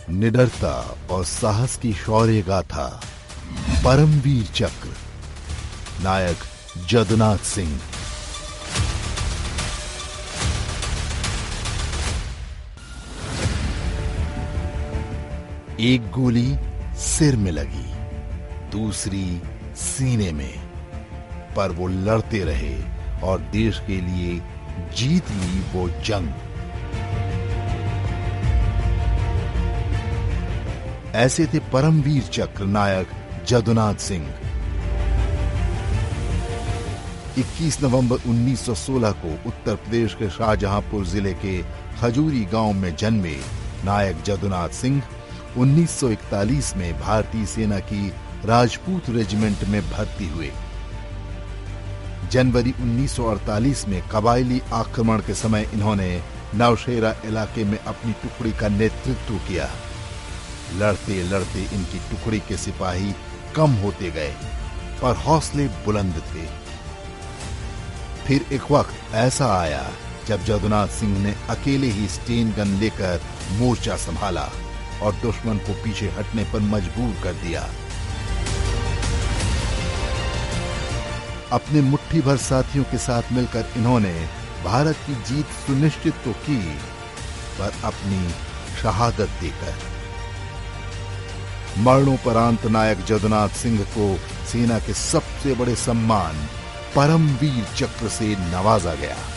निडरता और साहस की शौर्य गाथा, परमवीर चक्र, नायक जदुनाथ सिंह। एक गोली सिर में लगी, दूसरी सीने में, पर वो लड़ते रहे और देश के लिए जीत ली वो जंग। ऐसे थे परमवीर चक्र नायक जदुनाथ सिंह। 21 नवंबर 1916 को उत्तर प्रदेश के शाहजहांपुर जिले के खजूरी गांव में जन्मे नायक जदुनाथ सिंह 1941 में भारतीय सेना की राजपूत रेजिमेंट में भर्ती हुए। जनवरी 1948 में कबायली आक्रमण के समय इन्होंने नौशेरा इलाके में अपनी टुकड़ी का नेतृत्व किया। लड़ते लड़ते इनकी टुकड़ी के सिपाही कम होते गए, पर हौसले बुलंद थे। फिर एक वक्त ऐसा आया जब जदुनाथ सिंह ने अकेले ही स्टेन गन लेकर मोर्चा संभाला और दुश्मन को पीछे हटने पर मजबूर कर दिया। अपने मुट्ठी भर साथियों के साथ मिलकर इन्होंने भारत की जीत सुनिश्चित तो की, पर अपनी शहादत देकर। मरणोपरांत नायक जदुनाथ सिंह को सेना के सबसे बड़े सम्मान परमवीर चक्र से नवाजा गया।